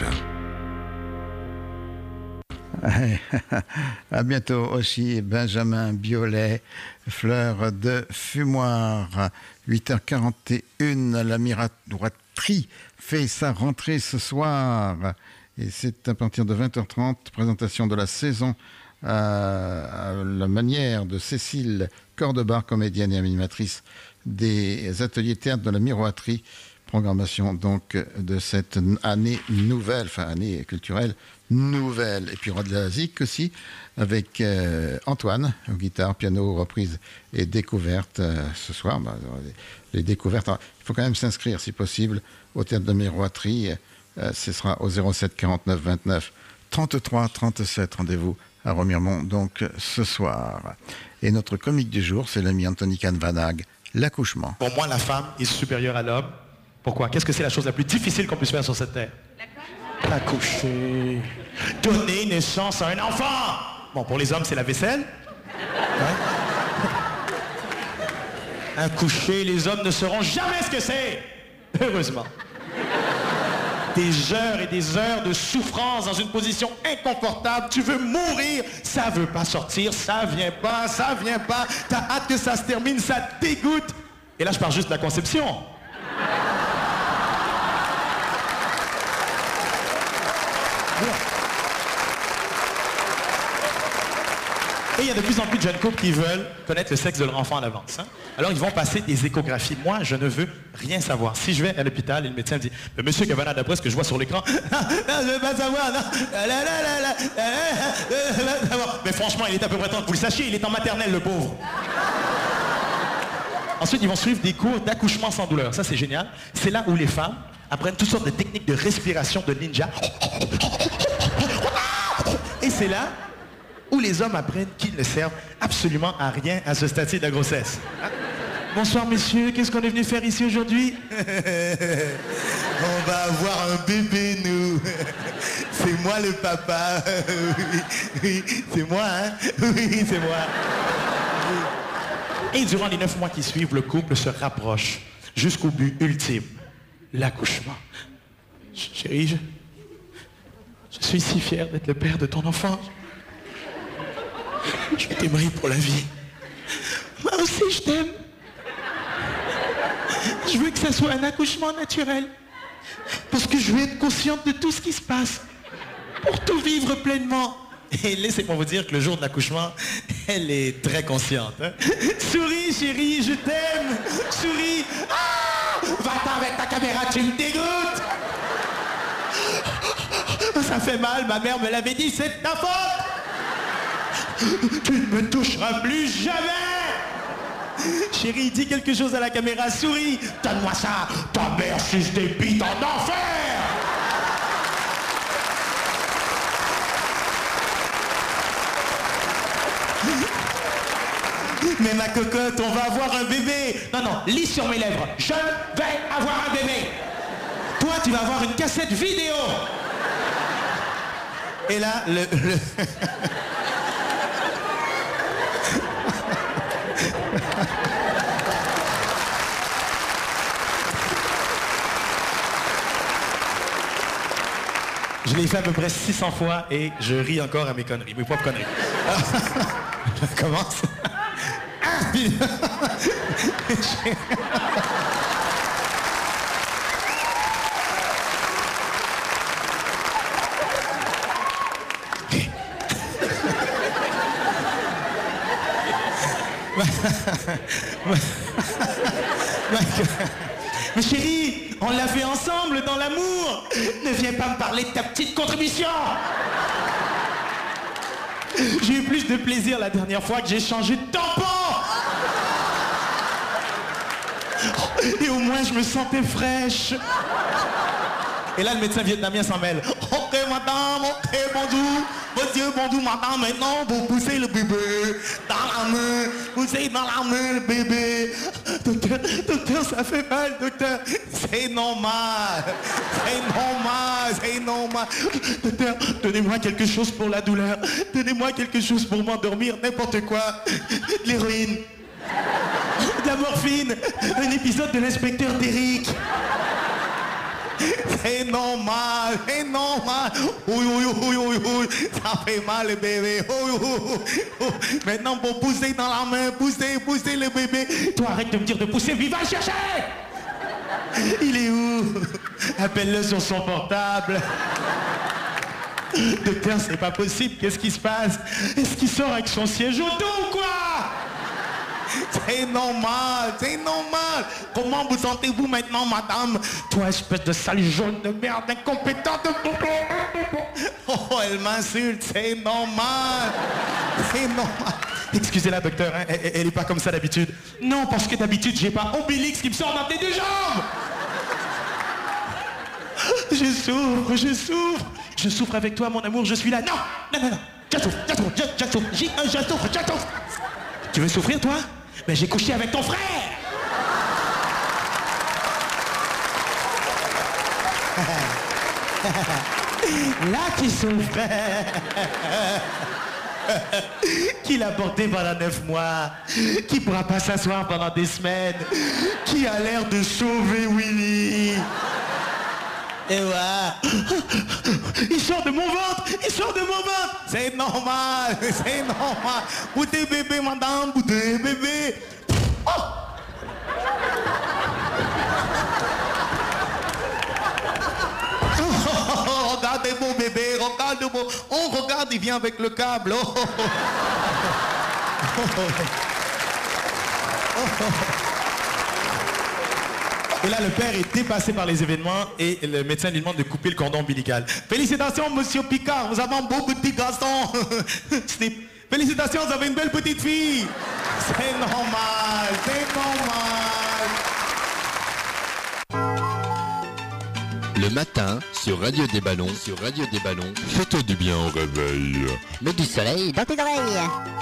À bientôt aussi, Benjamin Biolay, Fleur de Fumoir. 8h41, la miroiterie fait sa rentrée ce soir. Et c'est à partir de 20h30, présentation de la saison à la manière de Cécile Cordebar, comédienne et animatrice des ateliers théâtre de la miroiterie. Programmation donc de cette année nouvelle, enfin année culturelle nouvelle. Et puis Roi de la Zik aussi, avec Antoine, aux guitares, piano, reprise et découverte ce soir. Les découvertes, alors, il faut quand même s'inscrire si possible au théâtre de miroiterie. Ce sera au 07 49 29 33 37. Rendez-vous à Remiremont donc ce soir. Et notre comique du jour, c'est l'ami Anthony Canvanag, l'accouchement. Pour moi, la femme est supérieure à l'homme. Pourquoi? Qu'est-ce que c'est la chose la plus difficile qu'on puisse faire sur cette terre? Accoucher. Donner naissance à un enfant. Bon, pour les hommes, c'est la vaisselle. Ouais. Accoucher, les hommes ne sauront jamais ce que c'est. Heureusement. Des heures et des heures de souffrance dans une position inconfortable. Tu veux mourir, ça veut pas sortir, ça vient pas. T'as hâte que ça se termine, ça te dégoûte. Et là, je parle juste de la conception. Et il y a de plus en plus de jeunes couples qui veulent connaître le sexe de leur enfant à l'avance. Hein? Alors ils vont passer des échographies. Moi, je ne veux rien savoir. Si je vais à l'hôpital et le médecin me dit « Monsieur Cavana, d'après ce que je vois sur l'écran, je ne veux pas savoir, non. Mais franchement, il est à peu près temps que vous le sachiez, il est en maternelle, le pauvre. » Ensuite, ils vont suivre des cours d'accouchement sans douleur. Ça, c'est génial. C'est là où les femmes apprennent toutes sortes de techniques de respiration de ninja. Et c'est là où les hommes apprennent qu'ils ne servent absolument à rien à ce stade de la grossesse. Bonsoir messieurs, qu'est-ce qu'on est venu faire ici aujourd'hui? On va avoir un bébé, nous. C'est moi le papa. Oui, c'est moi, hein? Oui, c'est moi. Et durant les 9 mois qui suivent, le couple se rapproche jusqu'au but ultime, l'accouchement. Chérie, je suis si fier d'être le père de ton enfant. Je t'aimerai pour la vie. Moi aussi, je t'aime. Je veux que ça soit un accouchement naturel. Parce que je veux être consciente de tout ce qui se passe. Pour tout vivre pleinement. Et laissez-moi vous dire que le jour de l'accouchement, elle est très consciente. Hein? Souris, chérie, je t'aime. Souris. Ah! Va-t'en avec ta caméra, tu me dégoûtes. Ça fait mal, ma mère me l'avait dit, c'est de ta faute. Tu ne me toucheras plus jamais. Chérie, dis quelque chose à la caméra, souris. Donne-moi ça. Ta mère suce des bites en enfer. Mais ma cocotte, on va avoir un bébé. Non, non, lis sur mes lèvres. Je vais avoir un bébé. Toi, tu vas avoir une cassette vidéo. Et là, je l'ai fait à peu près 600 fois et je ris encore à mes conneries, mes propres conneries. Je commence. Mais chérie, on l'a fait ensemble dans l'amour. Ne viens pas me parler de ta petite contribution. J'ai eu plus de plaisir la dernière fois que j'ai changé de tampon. Et au moins je me sentais fraîche. Et là le médecin vietnamien s'en mêle. Ok madame, ok bonjour. Monsieur, bonjour madame, maintenant vous poussez le bébé dans la main. Poussez dans la main le bébé. Docteur, ça fait mal, docteur. C'est normal. C'est normal. Docteur, donnez-moi quelque chose pour la douleur. Donnez-moi quelque chose pour m'endormir, n'importe quoi. L'héroïne. De la morphine. Un épisode de l'inspecteur Derrick. C'est normal, c'est normal. Oui, oui, oui, oui, oui. Ça fait mal le bébé. Oui, oui, oui. Maintenant, pour pousser dans la main, pousser, pousser le bébé. Toi, arrête de me dire de pousser, vive, va le chercher. Il est où? Appelle-le sur son portable. Docteur, c'est pas possible, qu'est-ce qui se passe? Est-ce qu'il sort avec son siège auto ou quoi? C'est normal, c'est normal. Comment vous sentez-vous maintenant, madame? Toi, espèce de sale jaune de merde, incompétente. Oh, elle m'insulte, c'est normal. C'est normal. Excusez-la, docteur, hein, elle est pas comme ça d'habitude. Non, parce que d'habitude, j'ai pas Obélix qui me sort dans tes deux jambes. Je souffre, je souffre. Je souffre avec toi, mon amour, je suis là. Non, non, non, non. Je souffre, je souffre, je souffre. Je souffre, je souffre. Tu veux souffrir, toi? Mais j'ai couché avec ton frère. Là, tu souffres. Qui l'a porté pendant 9 mois, qui pourra pas s'asseoir pendant des semaines, qui a l'air de sauver Willy. Et ouais. Il sort de mon ventre, il sort de mon ventre. C'est normal, c'est normal. Pour tes bébés, madame, pour tes bébés. Oh. Oh, regardez mon bébé, regarde mon... Oh, regarde, il vient avec le câble. Oh. Et là, le père est dépassé par les événements et le médecin lui demande de couper le cordon ombilical. Félicitations, monsieur Picard, vous avez un beau petit garçon. Félicitations, vous avez une belle petite fille. C'est normal, c'est normal. Le matin, sur Radio des Ballons, fais-toi du bien au réveil. Mets du soleil dans tes oreilles.